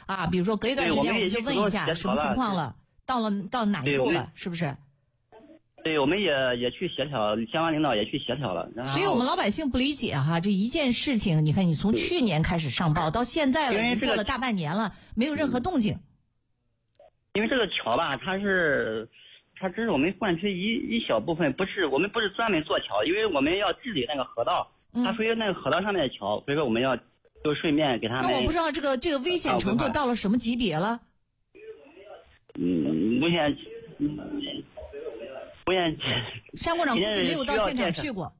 啊，比如说隔一段时间我们就问一下什么情况了，到哪一步了，是不是？ 对，我们也去协调，相关领导也去协调了。 所以我们老百姓不理解哈，这一件事情，你看你从去年开始上报到现在了，已经过了大半年了，没有任何动静。 因为这个桥吧，它只是我们换区一小部分，我们不是专门做桥，因为我们要治理那个河道，它属于那个河道上面的桥，所以说我们要就顺便给他们。 那我不知道这个危险程度到了什么级别了？ 目前。 山部长估计没有到现场去过。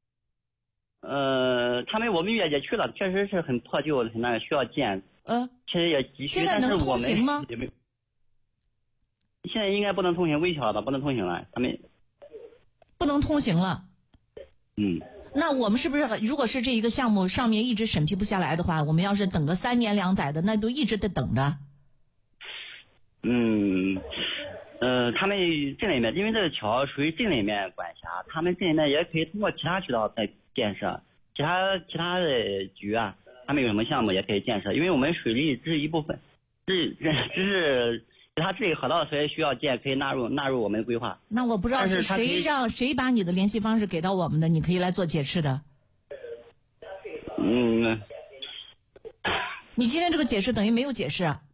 我们也去了，确实是很破旧，很那个需要建。其实也急需，但是我们也没有。现在应该不能通行，微桥了吧？不能通行了，他们不能通行了。那我们是不是如果是这一个项目上面一直审批不下来的话，我们要是等个3年2载的，那都一直得等着。 他们镇里面，因为这个桥属于镇里面管辖，他们镇里面也可以通过其他渠道再建设，其他的局啊，他们有什么项目也可以建设，因为我们水利只是一部分，只是他这个河道所以需要建，可以纳入我们的规划。 那我不知道是谁把你的联系方式给到我们的，你可以来做解释的。你今天这个解释等于没有解释啊。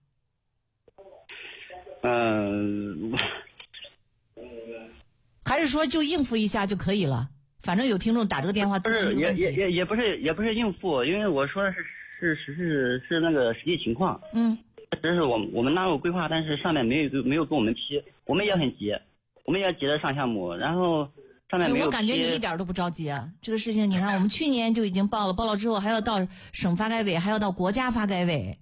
还是说就应付一下就可以了？反正有听众打这个电话， 不是也不是应付，因为我说的是那个实际情况。只是我们纳入规划，但是上面没有给我们批，我们也很急，我们也急着上项目，然后上面没有批。 我感觉你一点都不着急啊！这个事情你看，我们去年就已经报了之后还要到省发改委，还要到国家发改委。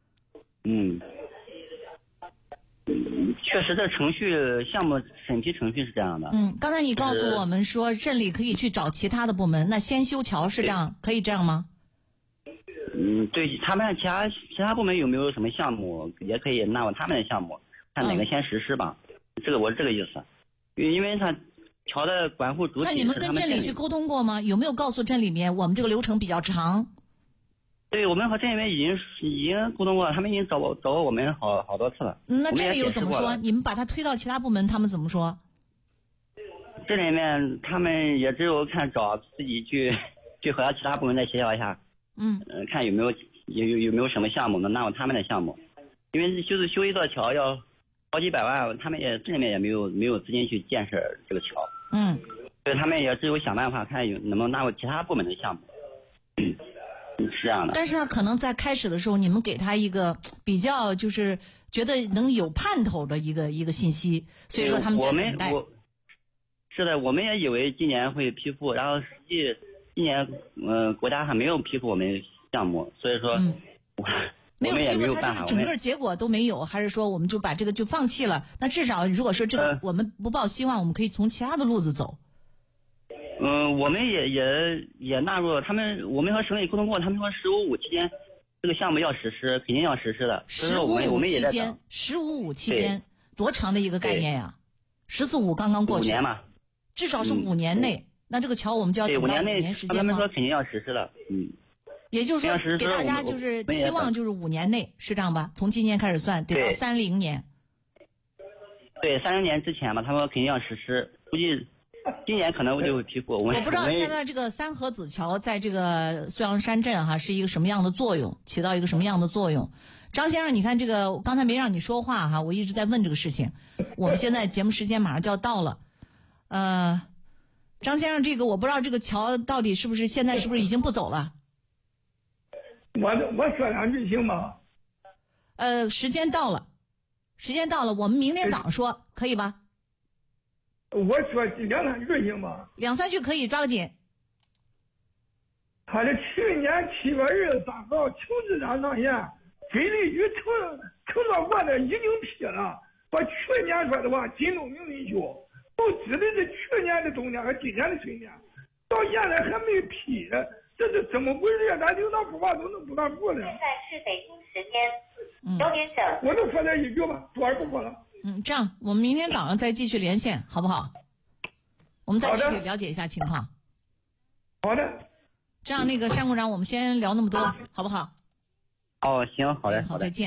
确实，这项目审批程序是这样的。 刚才你告诉我们说镇里可以去找其他的部门，那先修桥是这样，可以这样吗？ 对，他们其他部门有没有什么项目，也可以纳入他们的项目，看哪个先实施吧。我是这个意思，因为他桥的管护主体。 那你们跟镇里去沟通过吗？有没有告诉镇里面我们这个流程比较长？ 对，我们和镇里面已经沟通过了，他们已经找过我们好多次了。 那镇里又怎么说？你们把他推到其他部门，他们怎么说？ 镇里面他们也只有找自己去和其他部门再协调一下。看有没有什么项目能纳入他们的项目，因为就是修一座桥要好几百万，他们镇里面也没有资金去建设这个桥。所以他们也只有想办法看能不能纳入其他部门的项目。是这样的。 但是他可能在开始的时候，你们给他一个比较就是觉得能有盼头的一个信息，所以说他们在等待。 是的，我们也以为今年会批复，然后实际今年国家还没有批复我们项目，所以说我们也没有办法。 他整个结果都没有，还是说我们就把这个就放弃了？那至少如果说这个我们不抱希望，我们可以从其他的路子走。 我们也纳入了他们，我们和省委沟通过，他们说15.5期间这个项目要实施，肯定要实施的。15.5期间 ，15.5期间多长的一个概念呀？14.5刚刚过去，5 年嘛， 至少是5年内。那这个桥我们就要等到5年时间吗？ 他们说肯定要实施的。 也就是说，给大家就是期望就是5年内，是这样吧？从今年开始算，得到30年。 对，30年之前嘛，他们说肯定要实施，估计今年可能就会批复。我不知道现在这个三河子桥在这个苏阳山镇是一个什么样的作用，起到一个什么样的作用。张先生，你看这个，我刚才没让你说话我一直在问这个事情。我们现在节目时间马上就要到了，张先生，这个我不知道这个桥到底现在是不是已经不走了？ 我说两句行吗？ 时间到了，我们明天早上说，可以吧？ 我说2、3句行吗 ？2、3句可以，抓个紧。 他的去年7月23号，邱市长上线，水利局承诺过的已经批了，把去年说的话紧都明文修，都指的是去年的冬天和今年的春天，到现在还没批，这是怎么回事？咱领导不把都能不让过了。 现在是北京时间9点整。 我能说这一句吗？多少不说了。 这样我们明天早上再继续连线，好不好？我们再继续了解一下情况。 好的。 这样山股长，我们先聊那么多，好不好？ 行，好的， 好，再见。